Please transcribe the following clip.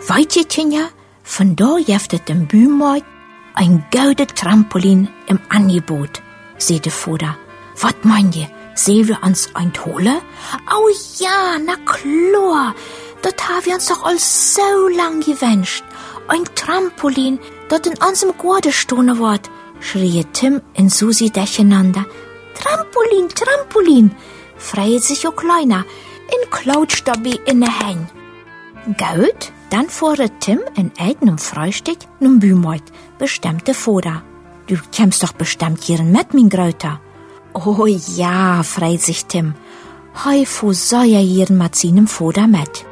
Weet je, Tinja, vandaag heeft het een buurmeid een gouden Trampolin im Angebot, zei de Vater. Wat mein je, sehen wir uns holen? Oh ja, na klar, dat haben wir uns doch al so lang gewünscht. Ein Trampolin, dat in unserem Garten stehen wird, schrie Tim und Susi durcheinander. Trampolin, Trampolin, freut sich auch kleiner, und klatscht dabei in der Hänge. Gut, dann fuhr Tim in eigenem Frühstück nun Bühmeut, bestimmte Vater. Du kommst doch bestimmt hier mit, mein Gröter. Oh ja, freut sich Tim. Heu fuhr so ja hier mit seinem Vater mit.